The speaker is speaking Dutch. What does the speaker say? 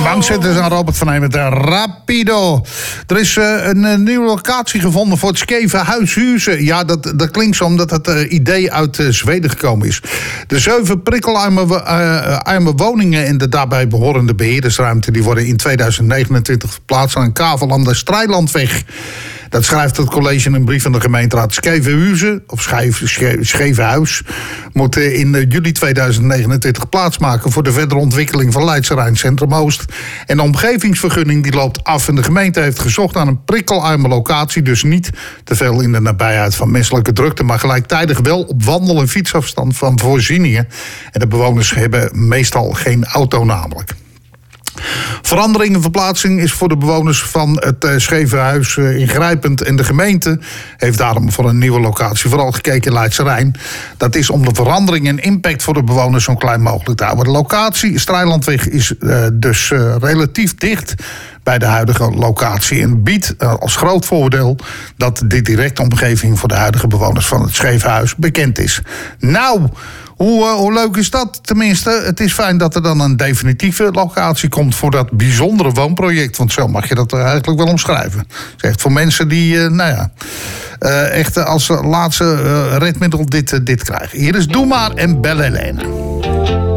Bank zetten ze aan Robert van Heem met Rapido. Er is een nieuwe locatie gevonden voor het Schevenhuis Huizen. Ja, dat klinkt zo omdat het idee uit Zweden gekomen is. De 7 prikkelarme woningen in de daarbij behorende beheerdersruimte die worden in 2029 verplaatst aan een kavel aan de Strijlandweg. Dat schrijft het college in een brief van de gemeenteraad. Schevenhuizen, of Schevenhuis, moet in juli 2029 plaatsmaken voor de verdere ontwikkeling van Leidse Rijn Centrum Oost. En de omgevingsvergunning die loopt af en de gemeente heeft gezocht naar een prikkelarme locatie, dus niet te veel in de nabijheid van menselijke drukte, maar gelijktijdig wel op wandel- en fietsafstand van voorzieningen. En de bewoners hebben meestal geen auto namelijk. Verandering en verplaatsing is voor de bewoners van het Schevenhuis ingrijpend. En de gemeente heeft daarom voor een nieuwe locatie vooral gekeken in Leidse Rijn. Dat is om de verandering en impact voor de bewoners zo klein mogelijk te houden. De locatie, Strijlandweg, is dus relatief dicht bij de huidige locatie. En biedt als groot voordeel dat de directe omgeving voor de huidige bewoners van het Schevenhuis bekend is. Nou, hoe leuk is dat? Tenminste, het is fijn dat er dan een definitieve locatie komt voor dat bijzondere woonproject. Want zo mag je dat eigenlijk wel omschrijven. Het is echt voor mensen die, echt als laatste redmiddel dit krijgen. Hier is Doe Maar en Bel Helene.